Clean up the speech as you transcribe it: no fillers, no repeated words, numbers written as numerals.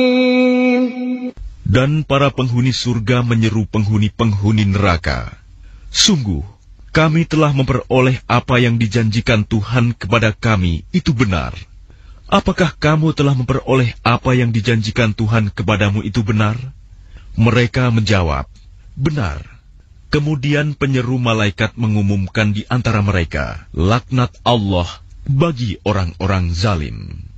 Dan para penghuni surga menyeru penghuni-penghuni neraka, "Sungguh, kami telah memperoleh apa yang dijanjikan Tuhan kepada kami itu benar. Apakah kamu telah memperoleh apa yang dijanjikan Tuhan kepadamu itu benar?" Mereka menjawab, "Benar." Kemudian penyeru malaikat mengumumkan di antara mereka, "Laknat Allah bagi orang-orang zalim."